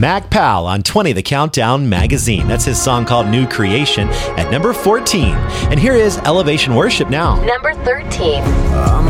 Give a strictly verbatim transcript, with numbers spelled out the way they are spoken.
Mac Powell on twenty, The Countdown Magazine. That's his song called New Creation at number fourteen. And here is Elevation Worship now. Number thirteen. I'm